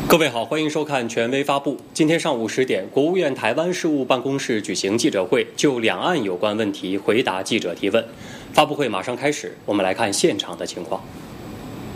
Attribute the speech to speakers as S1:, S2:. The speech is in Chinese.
S1: 各位好，欢迎收看权威发布。今天上午10点，国务院台湾事务办公室举行记者会，就两岸有关问题回答记者提问。发布会马上开始，我们来看现场的情况。